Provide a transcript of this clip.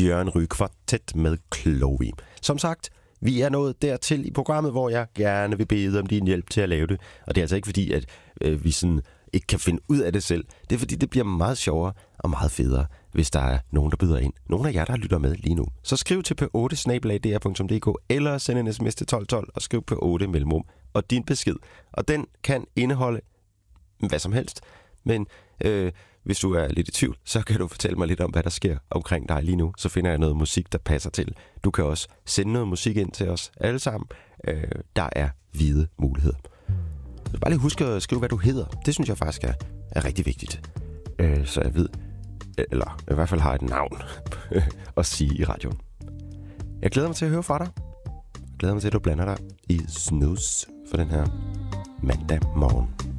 Jørgen Ryg Kvartet med Chloe. Som sagt, vi er nået dertil i programmet, hvor jeg gerne vil bede om din hjælp til at lave det. Og det er altså ikke fordi, at vi sådan ikke kan finde ud af det selv. Det er fordi, det bliver meget sjovere og meget federe, hvis der er nogen, der byder ind. Nogle af jer, der lytter med lige nu. Så skriv til p8@dr.dk eller send en sms til 1212 og skriv p8 mellemrum og din besked. Og den kan indeholde hvad som helst. Men hvis du er lidt i tvivl, så kan du fortælle mig lidt om, hvad der sker omkring dig lige nu. Så finder jeg noget musik, der passer til. Du kan også sende noget musik ind til os alle sammen. Der er hvide muligheder. Så bare lige husk at skrive, hvad du hedder. Det synes jeg faktisk er rigtig vigtigt. Så jeg ved, eller i hvert fald har et navn at sige i radioen. Jeg glæder mig til at høre fra dig. Jeg glæder mig til, at du blander dig i snooze for den her mandag morgen.